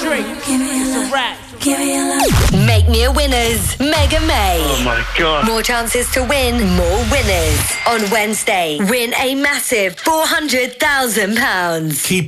straight. It's a wrap. Make New Winners, Mega May. Oh my God. More chances to win, more winners. On Wednesday, win a massive £400,000. Keep